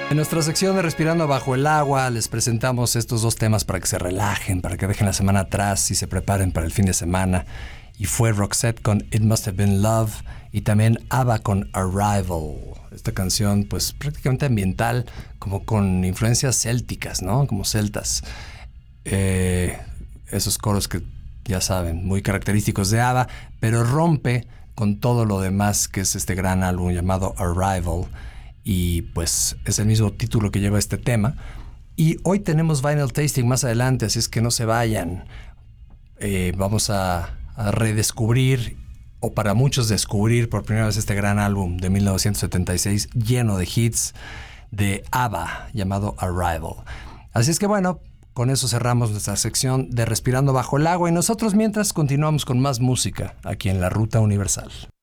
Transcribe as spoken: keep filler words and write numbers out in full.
En nuestra sección de Respirando Bajo el Agua les presentamos estos dos temas para que se relajen, para que dejen la semana atrás y se preparen para el fin de semana. Y fue Roxette con It Must Have Been Love y también ABBA con Arrival. Esta canción pues prácticamente ambiental, como con influencias célticas, ¿no? Como celtas. Eh, esos coros que ya saben, muy característicos de ABBA, pero rompe con todo lo demás que es este gran álbum llamado Arrival. Y pues es el mismo título que lleva este tema. Y hoy tenemos Vinyl Tasting más adelante, así es que no se vayan. Eh, vamos a, a redescubrir, o para muchos descubrir por primera vez este gran álbum de mil novecientos setenta y seis lleno de hits de ABBA llamado Arrival. Así es que bueno, con eso cerramos nuestra sección de Respirando Bajo el Agua y nosotros mientras continuamos con más música aquí en La Ruta Universal.